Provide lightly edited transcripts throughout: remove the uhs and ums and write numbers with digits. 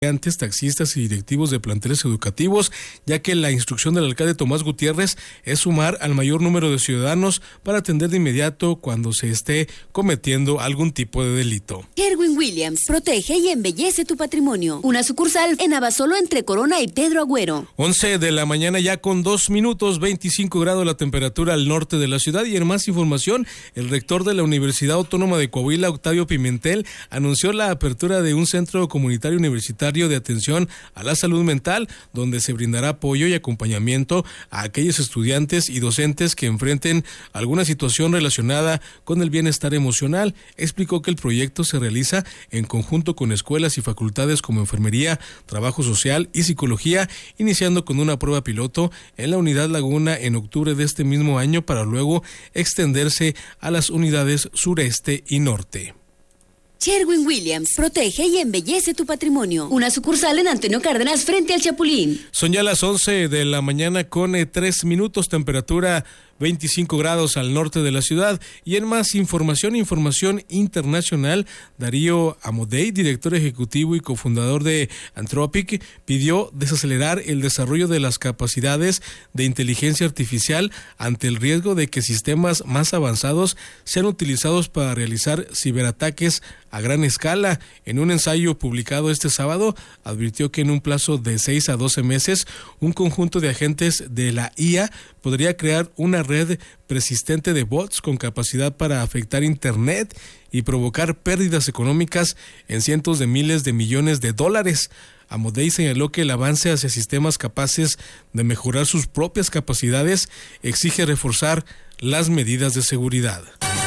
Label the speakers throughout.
Speaker 1: estudiantes, taxistas y directivos de planteles educativos, ya que la instrucción del alcalde Tomás Gutiérrez es sumar al mayor número de ciudadanos para atender de inmediato cuando se esté cometiendo algún tipo de delito.
Speaker 2: Sherwin-Williams, protege y embellece tu patrimonio. Una sucursal en Abasolo entre Corona y Pedro Agüero.
Speaker 1: 11 de la mañana ya con 2 minutos, 25 grados la temperatura al norte de la ciudad. Y en más información, el rector de la Universidad Autónoma de Coahuila, Octavio Pimentel, anunció la apertura de un centro comunitario universitario de atención a la salud mental, donde se brindará apoyo y acompañamiento a aquellos estudiantes y docentes que enfrenten alguna situación relacionada con el bienestar emocional. Explicó que el proyecto se realiza en conjunto con escuelas y facultades como enfermería, trabajo social y psicología, iniciando con una prueba piloto en la unidad Laguna en octubre de este mismo año para luego extenderse a las unidades sureste y norte.
Speaker 2: Sherwin-Williams, protege y embellece tu patrimonio. Una sucursal en Antonio Cárdenas frente al Chapulín.
Speaker 1: Son ya las 11 de la mañana con 3 minutos, temperatura 25 grados al norte de la ciudad. Y en más información internacional, Darío Amodei, director ejecutivo y cofundador de Anthropic, pidió desacelerar el desarrollo de las capacidades de inteligencia artificial ante el riesgo de que sistemas más avanzados sean utilizados para realizar ciberataques a gran escala. En un ensayo publicado este sábado, advirtió que en un plazo de 6 a 12 meses, un conjunto de agentes de la IA podría crear una red persistente de bots con capacidad para afectar Internet y provocar pérdidas económicas en cientos de miles de millones de dólares. Amodei señaló que el avance hacia sistemas capaces de mejorar sus propias capacidades exige reforzar las medidas de seguridad.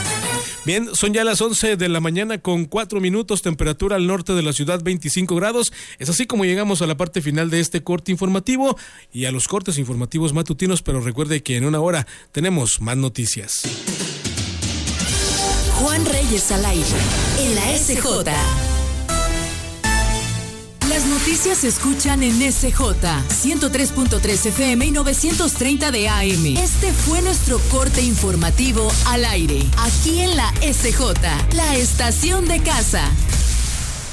Speaker 1: Bien, son ya las 11 de la mañana con 4 minutos, temperatura al norte de la ciudad 25 grados. Es así como llegamos a la parte final de este corte informativo y a los cortes informativos matutinos, pero recuerde que en una hora tenemos más noticias.
Speaker 2: Juan Reyes al aire, en la SJ.
Speaker 3: Las noticias se escuchan en SJ 103.3 FM y 930 de AM. Este fue nuestro corte informativo al aire, aquí en la SJ, la estación de casa.